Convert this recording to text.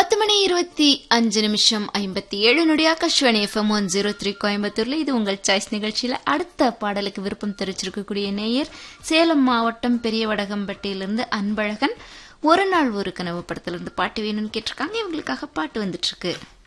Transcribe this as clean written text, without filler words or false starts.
10:25 Akashvani FM 103 கோயம்புத்தூர்ல இது உங்கள் சாய்ஸ் நிகழ்ச்சியில அடுத்த பாடலுக்கு விருப்பம் தெரிவிச்சிருக்கக்கூடிய நேயர் சேலம் மாவட்டம் பெரிய வடகம்பட்டியிலிருந்து அன்பழகன். ஒரு நாள் ஒரு கனவு படத்துல இருந்து பாட்டு வேணும்னு கேட்டிருக்காங்க. இவங்களுக்காக பாட்டு வந்துட்டு இருக்கு.